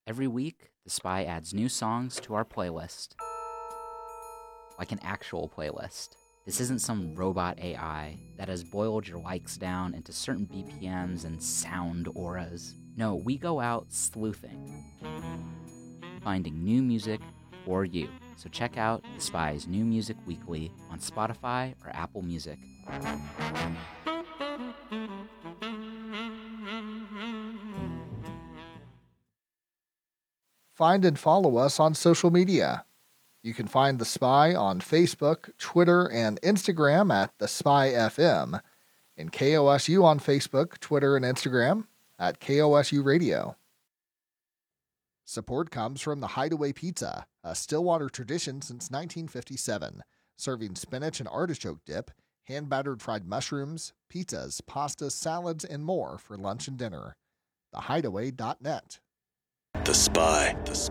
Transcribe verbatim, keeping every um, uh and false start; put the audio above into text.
Every week, The Spy adds new songs to our playlist, like an actual playlist. This isn't some robot A I that has boiled your likes down into certain B P Ms and sound auras. No, we go out sleuthing, finding new music for you. So check out The Spy's New Music Weekly on Spotify or Apple Music. Find and follow us on social media. You can find The Spy on Facebook, Twitter, and Instagram at The Spy F M, and K O S U on Facebook, Twitter, and Instagram at K O S U Radio. Support comes from the Hideaway Pizza, a Stillwater tradition since nineteen fifty-seven, serving spinach and artichoke dip, hand-battered fried mushrooms, pizzas, pastas, salads, and more for lunch and dinner. the hideaway dot net. The Spy. The Spy.